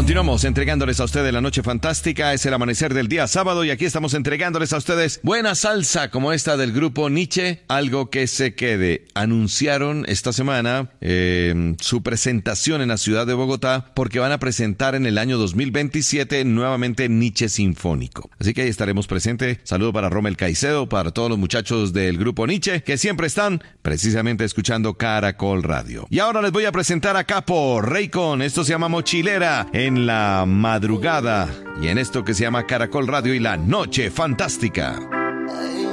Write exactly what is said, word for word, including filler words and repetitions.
Continuamos entregándoles a ustedes la noche fantástica, es el amanecer del día sábado y aquí estamos entregándoles a ustedes buena salsa como esta del grupo Nietzsche, algo que se quede. Anunciaron esta semana eh, su presentación en la ciudad de Bogotá porque van a presentar en el año dos mil veintisiete nuevamente Nietzsche Sinfónico. Así que ahí estaremos presentes. Saludo para Rommel Caicedo, para todos los muchachos del grupo Nietzsche que siempre están precisamente escuchando Caracol Radio. Y ahora les voy a presentar a Capo Raycon, esto se llama Mochilera en la madrugada y en esto que se llama Caracol Radio y la noche fantástica.